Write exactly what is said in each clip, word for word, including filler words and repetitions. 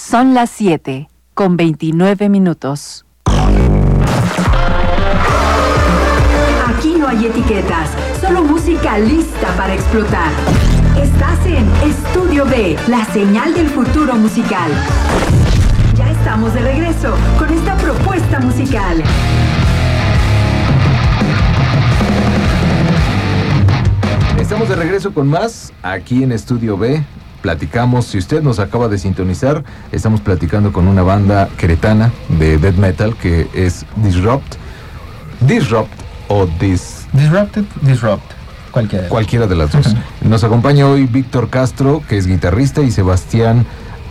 Son las siete con veintinueve minutos. Aquí no hay etiquetas, solo música lista para explotar. Estás en Estudio B, la señal del futuro musical. Ya estamos de regreso con esta propuesta musical. Estamos de regreso con más aquí en Estudio B. Platicamos, si usted nos acaba de sintonizar, estamos platicando con una banda queretana de death metal que es Disrupt. Disrupt o Dis... Disrupted, Disrupt. Cualquiera. Cualquiera de las dos. Nos acompaña hoy Víctor Castro, que es guitarrista, y Sebastián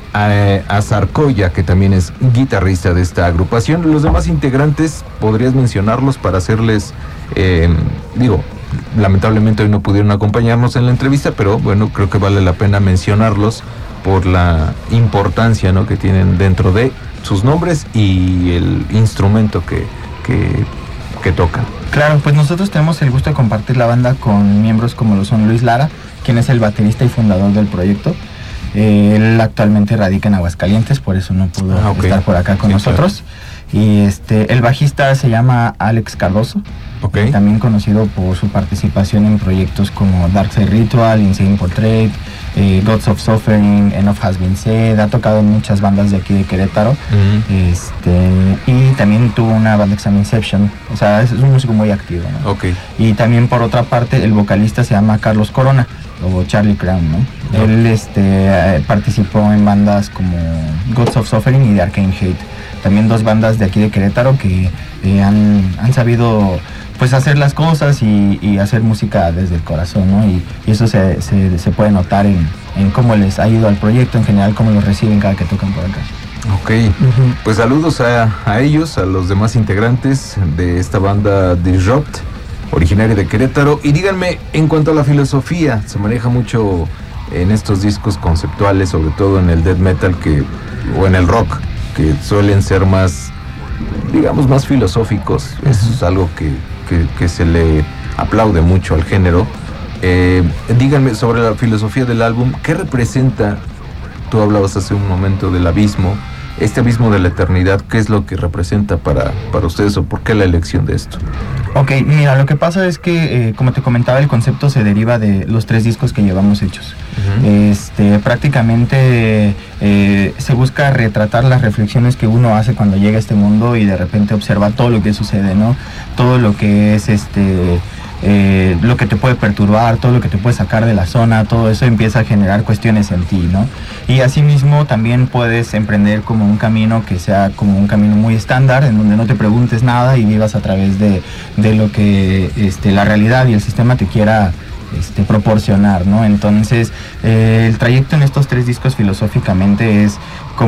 eh, Azarcoya, que también es guitarrista de esta agrupación. Los demás integrantes, ¿podrías mencionarlos para hacerles, eh, digo, lamentablemente hoy no pudieron acompañarnos en la entrevista, pero bueno, creo que vale la pena mencionarlos por la importancia, ¿no?, que tienen dentro de sus nombres y el instrumento que, que, que tocan. Claro, pues nosotros tenemos el gusto de compartir la banda con miembros como lo son Luis Lara, quien es el baterista y fundador del proyecto. Eh, él actualmente radica en Aguascalientes, por eso no pudo ah, okay. estar por acá con sí, nosotros. Claro. Y este, el bajista se llama Alex Cardoso, okay. también conocido por su participación en proyectos como Darkside Ritual, Insane Portrait, eh, Gods of Suffering, Enough Has Been Said. Ha tocado en muchas bandas de aquí de Querétaro. Uh-huh. este, y también tuvo una banda que se llama Inception. O sea, es, es un músico muy activo, ¿no? Okay. Y también, por otra parte, el vocalista se llama Carlos Corona, o Charlie Crown, ¿no? Uh-huh. Él este, eh, participó en bandas como Gods of Suffering y The Arcane Hate. También dos bandas de aquí de Querétaro que eh, han, han sabido pues hacer las cosas y, y hacer música desde el corazón, ¿no? Y, y eso se, se, se puede notar en, en cómo les ha ido al proyecto, en general, cómo los reciben cada que tocan por acá. Ok, uh-huh. Pues saludos a, a ellos, a los demás integrantes de esta banda Disrupt, originaria de Querétaro. Y díganme, en cuanto a la filosofía, se maneja mucho en estos discos conceptuales, sobre todo en el death metal que, o en el rock, que suelen ser más, digamos, más filosóficos. Uh-huh. Eso es algo que, que, que se le aplaude mucho al género. Eh, díganme sobre la filosofía del álbum, ¿qué representa? Tú hablabas hace un momento del abismo, este abismo de la eternidad, ¿qué es lo que representa para, para ustedes o por qué la elección de esto? Ok, mira, lo que pasa es que, eh, como te comentaba, el concepto se deriva de los tres discos que llevamos hechos. Uh-huh. Este, prácticamente eh, se busca retratar las reflexiones que uno hace cuando llega a este mundo y de repente observa todo lo que sucede, ¿no? Todo lo que es este... Eh, lo que te puede perturbar, todo lo que te puede sacar de la zona, todo eso empieza a generar cuestiones en ti, ¿no? Y asimismo también puedes emprender como un camino que sea como un camino muy estándar, en donde no te preguntes nada y vivas a través de, de lo que este, la realidad y el sistema te quiera este, proporcionar, ¿no? Entonces, eh, el trayecto en estos tres discos filosóficamente es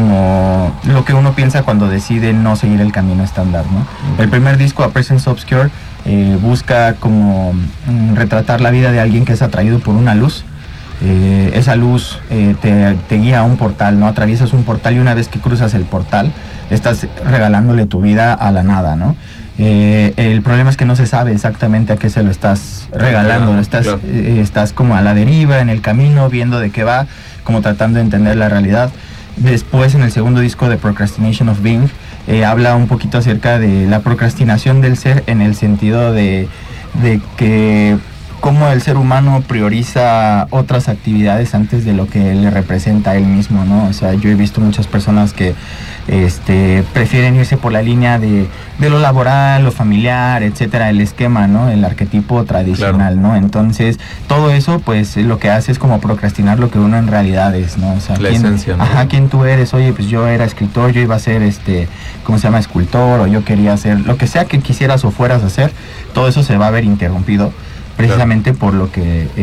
como lo que uno piensa cuando decide no seguir el camino estándar, ¿no? Uh-huh. El primer disco, A Presence Obscure, Eh, busca como mm, retratar la vida de alguien que es atraído por una luz. Eh, esa luz eh, te, te guía a un portal, ¿no? Atraviesas un portal y una vez que cruzas el portal estás regalándole tu vida a la nada, ¿no? Eh, el problema es que no se sabe exactamente a qué se lo estás regalando, ¿no? Estás, claro. eh, estás como a la deriva en el camino, viendo de qué va, como tratando de entender la realidad. Después, en el segundo disco de Procrastination of Being, Eh, habla un poquito acerca de la procrastinación del ser, en el sentido de, de que cómo el ser humano prioriza otras actividades antes de lo que le representa a él mismo, ¿no? O sea, yo he visto muchas personas que este, prefieren irse por la línea de, de lo laboral, lo familiar, etcétera, el esquema, ¿no? El arquetipo tradicional, claro. ¿no? Entonces, todo eso, pues, lo que hace es como procrastinar lo que uno en realidad es, ¿no? O sea, la ¿quién, esencia, ¿no? Ajá, ¿quién tú eres? Oye, pues yo era escritor, yo iba a ser, este, ¿cómo se llama? Escultor, o yo quería ser, lo que sea que quisieras o fueras a hacer, todo eso se va a ver interrumpido precisamente claro. por lo que